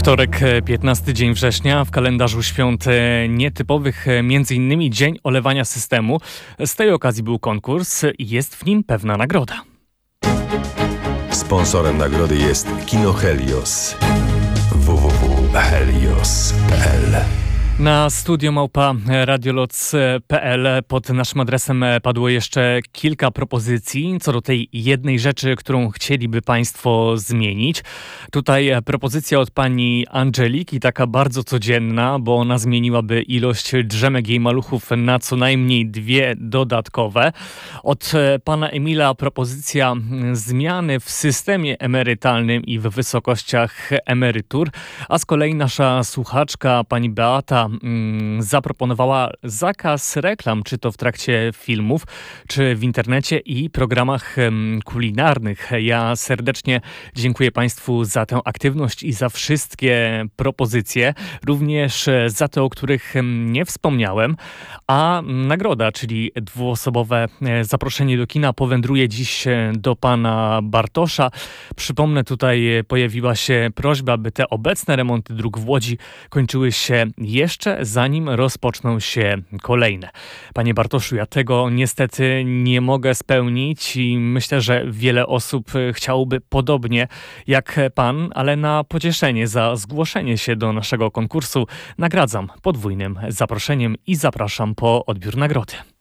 Wtorek, 15 dzień września, w kalendarzu świąt nietypowych, m.in. Dzień Olewania Systemu. Z tej okazji był konkurs i jest w nim pewna nagroda. Sponsorem nagrody jest Kino Helios. www.helios.pl. Na studio@radioloc.pl pod naszym adresem padło jeszcze kilka propozycji co do tej jednej rzeczy, którą chcieliby Państwo zmienić. Tutaj propozycja od pani Angeliki, taka bardzo codzienna, bo ona zmieniłaby ilość drzemek jej maluchów na co najmniej 2 dodatkowe. Od pana Emila propozycja zmiany w systemie emerytalnym i w wysokościach emerytur, a z kolei nasza słuchaczka, pani Beata, zaproponowała zakaz reklam, czy to w trakcie filmów, czy w internecie i programach kulinarnych. Ja serdecznie dziękuję Państwu za tę aktywność i za wszystkie propozycje, również za te, o których nie wspomniałem. A nagroda, czyli dwuosobowe zaproszenie do kina, powędruje dziś do pana Bartosza. Przypomnę, tutaj pojawiła się prośba, by te obecne remonty dróg w Łodzi kończyły się jeszcze zanim rozpoczną się kolejne. Panie Bartoszu, ja tego niestety nie mogę spełnić i myślę, że wiele osób chciałoby podobnie jak pan, ale na pocieszenie za zgłoszenie się do naszego konkursu nagradzam podwójnym zaproszeniem i zapraszam po odbiór nagrody.